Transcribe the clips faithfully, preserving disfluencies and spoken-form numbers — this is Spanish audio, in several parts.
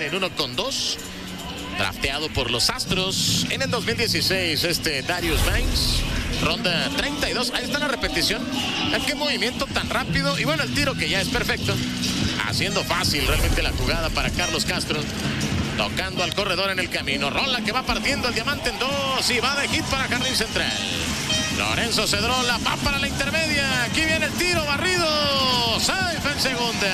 en uno con dos. Drafteado por los Astros en el dos mil dieciséis, este Darius Vines. Ronda treinta y dos, ahí está la repetición. Qué movimiento tan rápido. Y bueno, el tiro que ya es perfecto. Haciendo fácil realmente la jugada para Carlos Castro. Tocando al corredor en el camino. Rola que va partiendo el diamante en dos. Y va de hit para jardín central. Lorenzo Cedrola va para la intermedia. Aquí viene el tiro barrido. Safe en segunda.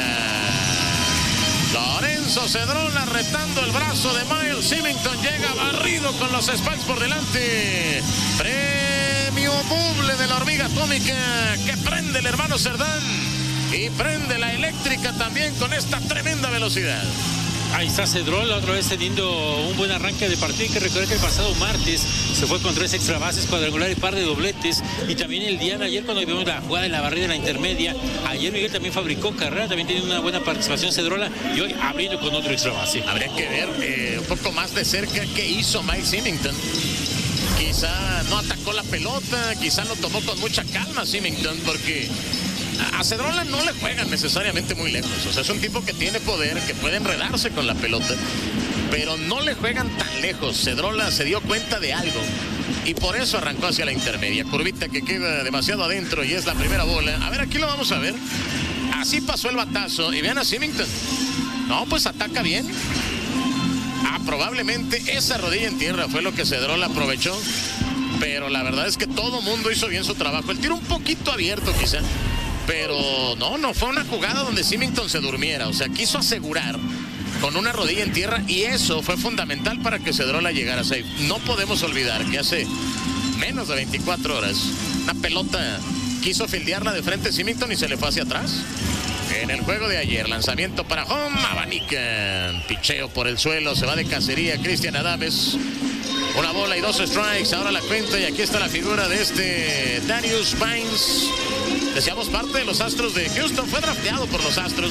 Lorenzo Cedrola retando el brazo de Miles Symington. Llega barrido con los Spikes por delante. Premio doble de la hormiga atómica que prende el hermano Cerdán. Y prende la eléctrica también con esta tremenda velocidad. Ahí está Cedrola otra vez teniendo un buen arranque de partido. Hay que recordar que el pasado martes se fue con tres extra bases, cuadrangular y par de dobletes. Y también el día de ayer cuando vimos la jugada en la barrida de la intermedia, ayer Miguel también fabricó carrera, también tiene una buena participación Cedrola y hoy abriendo con otro extra base. Habría que ver eh, un poco más de cerca qué hizo Mike Symington. Quizá no atacó la pelota, quizá lo tomó con mucha calma Symington, porque a Cedrola no le juegan necesariamente muy lejos. O sea, es un tipo que tiene poder, que puede enredarse con la pelota, pero no le juegan tan lejos. Cedrola se dio cuenta de algo y por eso arrancó hacia la intermedia. Curvita que queda demasiado adentro y es la primera bola. A ver, aquí lo vamos a ver. Así pasó el batazo y vean a Symington. No, pues ataca bien. Ah, probablemente esa rodilla en tierra fue lo que Cedrola aprovechó, pero la verdad es que todo mundo hizo bien su trabajo. El tiro un poquito abierto quizá, pero no, no fue una jugada donde Symington se durmiera. O sea, quiso asegurar con una rodilla en tierra y eso fue fundamental para que Cedrola llegara a safe. No podemos olvidar que hace menos de veinticuatro horas una pelota quiso fildearla de frente Symington y se le fue hacia atrás. En el juego de ayer, lanzamiento para home, abanican, picheo por el suelo, se va de cacería Cristian Adames. Una bola y dos strikes, ahora la cuenta y aquí está la figura de este Darius Vines. Decíamos parte de los Astros de Houston, fue drafteado por los Astros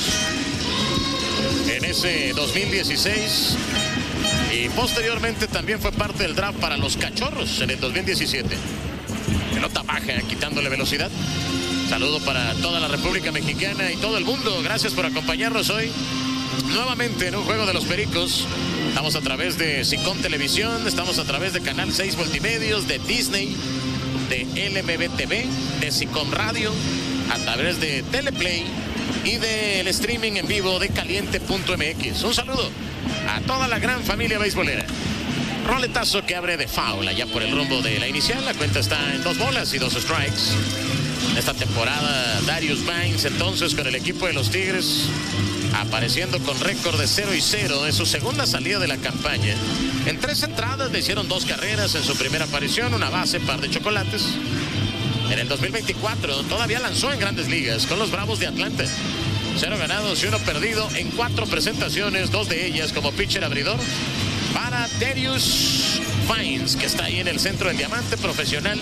en ese dos mil dieciséis y posteriormente también fue parte del draft para los Cachorros en el dos mil diecisiete. Pelota baja, quitándole velocidad. Saludo para toda la República Mexicana y todo el mundo. Gracias por acompañarnos hoy nuevamente en un juego de los Pericos. Estamos a través de Sicom Televisión, estamos a través de Canal seis Multimedios, de Disney, de L M B T V, de Sicom Radio, a través de Teleplay y del streaming en vivo de caliente punto m x. Un saludo a toda la gran familia beisbolera. Roletazo que abre de foul allá por el rumbo de la inicial. La cuenta está en dos bolas y dos strikes. Esta temporada Darius Vines entonces con el equipo de los Tigres apareciendo con récord de cero y cero en su segunda salida de la campaña. En tres entradas le hicieron dos carreras en su primera aparición, una base, par de chocolates. En el dos mil veinticuatro todavía lanzó en Grandes Ligas con los Bravos de Atlanta. Cero ganados y uno perdido en cuatro presentaciones, dos de ellas como pitcher abridor para Darius Vines, que está ahí en el centro del diamante, profesional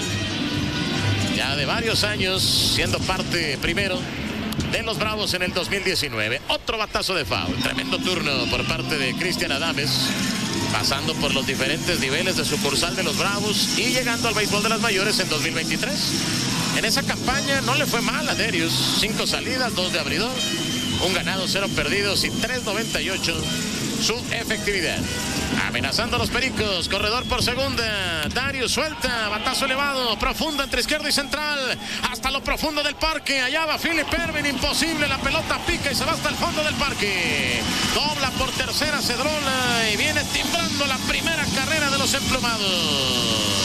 ya de varios años, siendo parte primero de los Bravos en el dos mil diecinueve. Otro batazo de foul, tremendo turno por parte de Cristian Adames, pasando por los diferentes niveles de sucursal de los Bravos y llegando al béisbol de las mayores en dos mil veintitrés. En esa campaña no le fue mal a Darius, cinco salidas, dos de abridor, un ganado, cero perdidos y tres noventa y ocho su efectividad. Amenazando a los Pericos, corredor por segunda, Darius suelta, batazo elevado, profundo entre izquierda y central, hasta lo profundo del parque, allá va Philip Ervin, imposible, la pelota pica y se va hasta el fondo del parque, dobla por tercera Cedrola y viene timbrando la primera carrera de los emplumados.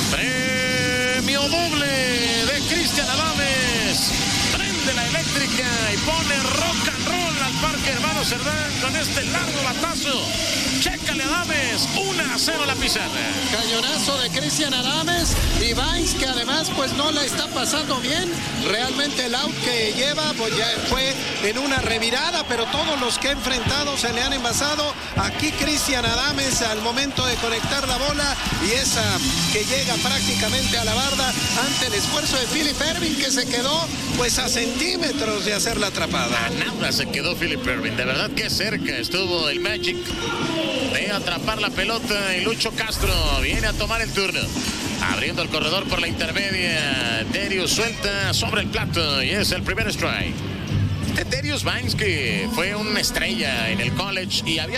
Premio doble de Cristian Adames, prende la eléctrica y pone rock and roll al parque hermano Cerdán con este largo batazo. Chécale Adames, uno a cero la pizarra. Cañonazo de Cristian Adames y Vines, que además pues no la está pasando bien. Realmente el out que lleva pues ya fue en una revirada, pero todos los que ha enfrentado se le han envasado. Aquí Cristian Adames al momento de conectar la bola y esa que llega prácticamente a la barda ante el esfuerzo de Philip Ervin, que se quedó pues a centímetros de hacer la atrapada. A nada se quedó Philip Ervin, de verdad que cerca estuvo el Magic de atrapar la pelota y Lucho Castro viene a tomar el turno. Abriendo el corredor por la intermedia, Darius suelta sobre el plato y es el primer strike. Este Darius Vines, que fue una estrella en el college y había